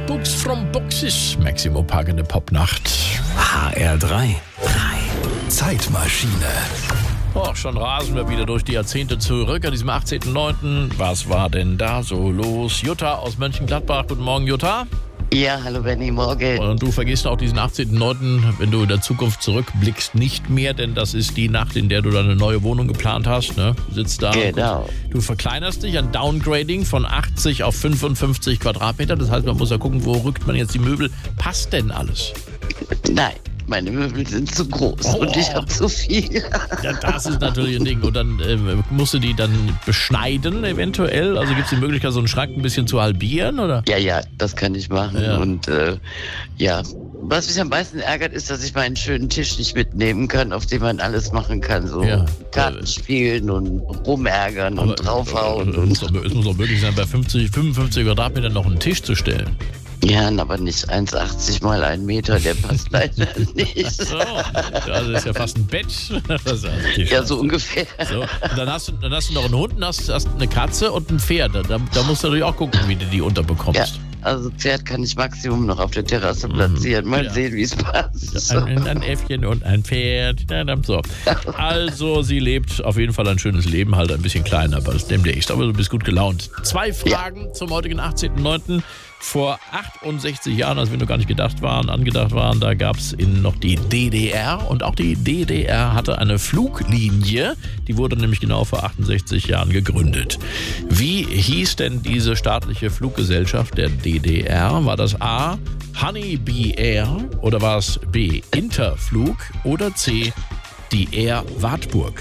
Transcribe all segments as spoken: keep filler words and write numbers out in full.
Books from Boxes. Maximo Park in der Popnacht. H R drei. drei. Zeitmaschine. Oh, schon rasen wir wieder durch die Jahrzehnte zurück an diesem achtzehnten neunten Was war denn da so los? Jutta aus Mönchengladbach. Guten Morgen, Jutta. Ja, hallo Benni, morgen. Und du vergisst auch diesen achtzehnten neunten, wenn du in der Zukunft zurückblickst, nicht mehr, denn das ist die Nacht, in der du deine neue Wohnung geplant hast. Ne? Du sitzt da. Genau. Du verkleinerst dich, ein Downgrading von achtzig auf fünfundfünfzig Quadratmeter. Das heißt, man muss ja gucken, wo rückt man jetzt die Möbel. Passt denn alles? Nein, meine Möbel sind zu groß Oh. und ich habe zu viel. Ja, das ist natürlich ein Ding. Und dann äh, musst du die dann beschneiden eventuell? Also gibt es die Möglichkeit, so einen Schrank ein bisschen zu halbieren, oder? Ja, ja, das kann ich machen. Ja. Und äh, ja, was mich am meisten ärgert, ist, dass ich meinen schönen Tisch nicht mitnehmen kann, auf dem man alles machen kann. So Ja. Karten spielen und rumärgern und draufhauen. Es muss, Und, doch, es muss doch möglich sein, bei fünfzig, fünfundfünfzig Quadratmetern noch einen Tisch zu stellen. ja, aber nicht eins Komma achtzig mal ein Meter, der passt leider nicht. So, das ist ja fast ein Bett. Das ist also Tisch. Ja, so ungefähr. So, und dann hast, du, dann hast du noch einen Hund, hast, hast eine Katze und ein Pferd. Da, da musst du natürlich auch gucken, wie du die unterbekommst. Ja, also Pferd kann ich Maximum noch auf der Terrasse platzieren. Mal Ja. sehen, wie es passt. Ein, ein Äffchen und ein Pferd. Ja, dann so. Also, sie lebt auf jeden Fall ein schönes Leben, halt ein bisschen kleiner, aber das demnächst. Aber du bist gut gelaunt. Zwei Fragen ja. zum heutigen achtzehnten neunten Vor achtundsechzig Jahren, als wir noch gar nicht gedacht waren, angedacht waren, da gab es noch die D D R. Und auch die D D R hatte eine Fluglinie. Die wurde nämlich genau vor achtundsechzig Jahren gegründet. Wie hieß denn diese staatliche Fluggesellschaft der D D R? War das A, Honeybee Air, oder war es B, Interflug, oder C, die Air Wartburg?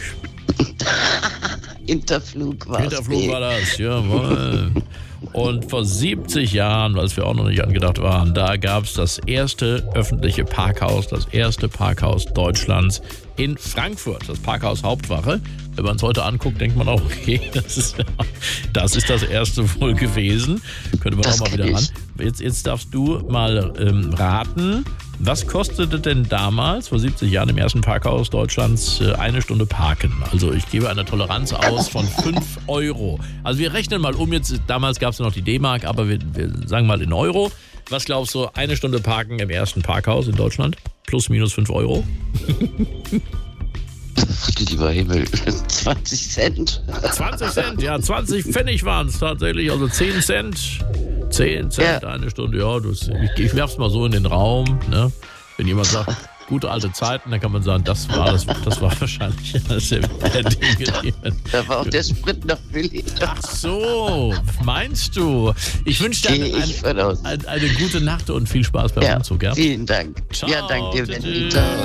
Interflug war Interflug war das, jawohl. Und vor siebzig Jahren, als wir auch noch nicht angedacht waren, da gab es das erste öffentliche Parkhaus, das erste Parkhaus Deutschlands in Frankfurt, das Parkhaus Hauptwache. Wenn man es heute anguckt, denkt man auch, okay, das ist, das ist das erste wohl gewesen. Könnte man Das auch mal wieder kenn ran. ich. Jetzt, jetzt darfst du mal ähm, raten, was kostete denn damals, vor siebzig Jahren, im ersten Parkhaus Deutschlands äh, eine Stunde Parken? Also ich gebe eine Toleranz aus von fünf Euro. Also wir rechnen mal um, jetzt damals gab es ja noch die D-Mark, aber wir, wir sagen mal in Euro. Was glaubst du, eine Stunde Parken im ersten Parkhaus in Deutschland? Plus, minus fünf Euro? Lieber Himmel, zwanzig Cent. zwanzig Cent, ja, zwanzig Pfennig waren es tatsächlich, also zehn Cent. zehn Cent, Ja. eine Stunde, ja, das, ich, ich werf's mal so in den Raum, ne? Wenn jemand sagt, gute alte Zeiten, dann kann man sagen, das war das, das war wahrscheinlich das der Dinge. Da war auch der Sprit noch billig. Ach so, meinst du? Ich wünsche dir Gehe eine, ich von aus. eine, eine gute Nacht und viel Spaß beim Ja, Umzug, ja? vielen Dank. Ciao, Ja, danke dir, tschüss. Benni. Ciao.